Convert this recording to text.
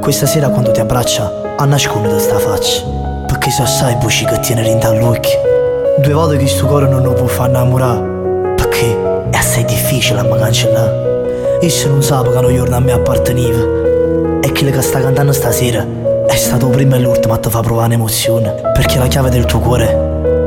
questa sera quando ti abbraccia a nascondere sta faccia, perché so sai buci che tiene rinda all'occhio. Due volte che sto cuore non lo può far innamorare, perché è assai difficile a me cancellare. Esso non sa che un giorno a me apparteneva, e quello che sta cantando stasera è stato prima e l'ultimo a te fa provare un'emozione, perché la chiave del tuo cuore